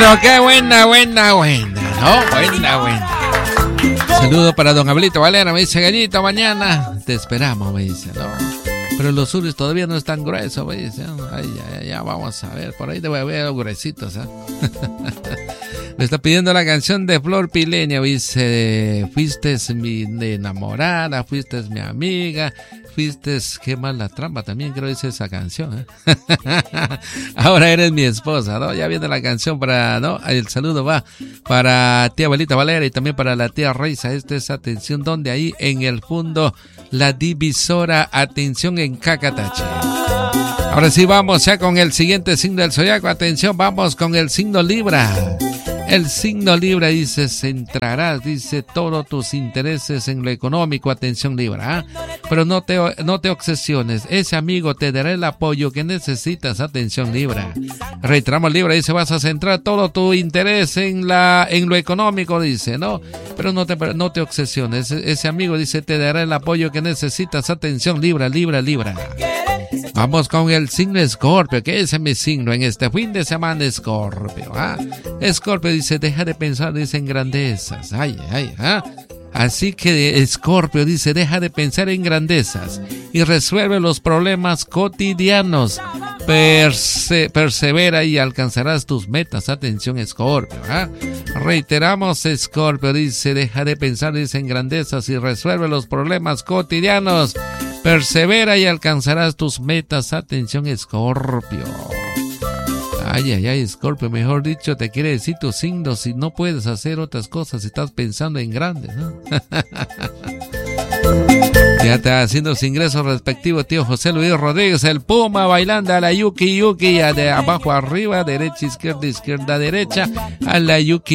pero qué buena, ¿no? Buena. Saludo para don Abelito Valera, me dice, Gallito, mañana te esperamos, me dice, ¿no? Pero los sures todavía no están gruesos, me dice. Ay, ya, vamos a ver, por ahí te voy a ver los gruesitos, ¿eh? Me está pidiendo la canción de Flor Pileña, dice, fuiste mi enamorada, fuiste mi amiga, fuiste, qué mal la trampa, también creo que dice esa canción, ¿eh? Ahora eres mi esposa, ¿no? Ya viene la canción para, ¿no? El saludo va para tía Abuelita Valera y también para la tía Reisa. Esta es atención, donde ahí en el fondo la divisora, atención en Cacatache. Ahora sí vamos ya con el siguiente signo del zodiaco, atención, vamos con el signo Libra. El signo Libra dice, centrarás, dice, todos tus intereses en lo económico, atención Libra, ¿eh? Pero no te obsesiones, ese amigo te dará el apoyo que necesitas, atención Libra. Reiteramos Libra, dice, vas a centrar todo tu interés en lo económico, dice, ¿no? Pero no te obsesiones, ese amigo, dice, te dará el apoyo que necesitas, atención Libra. Vamos con el signo Escorpio, que ese es mi signo en este fin de semana, Escorpio, ¿ah? Escorpio dice, deja de pensar, dice, en grandezas, Así que Escorpio dice, deja de pensar en grandezas y resuelve los problemas cotidianos. Persevera y alcanzarás tus metas, atención Escorpio, ¿ah? Reiteramos, Escorpio dice, deja de pensar, dice, en grandezas y resuelve los problemas cotidianos. Persevera y alcanzarás tus metas, atención Escorpio. Ay, Escorpio, mejor dicho, te quiere decir tu signo si no puedes hacer otras cosas, si estás pensando en grandes, ¿no? Ya está haciendo su ingreso respectivo, tío José Luis Rodríguez, el Puma, bailando a la Yuki, de abajo arriba, derecha, izquierda, derecha, a la Yuki.